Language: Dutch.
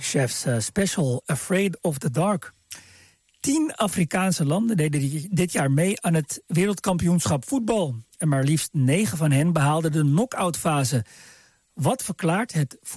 Chef's special Afraid of the Dark. 10 Afrikaanse landen deden dit jaar mee aan het wereldkampioenschap voetbal. En maar liefst 9 van hen behaalden de knock-out fase. Wat verklaart het